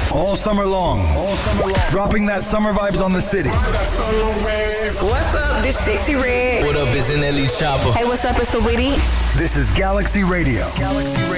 All summer long. Dropping that summer vibes on the city. What's up? This Sexy Red. What up? It's NLE Chopper. Hey, what's up? It's Saweetie. This is Galaxy Radio. Galaxy Radio.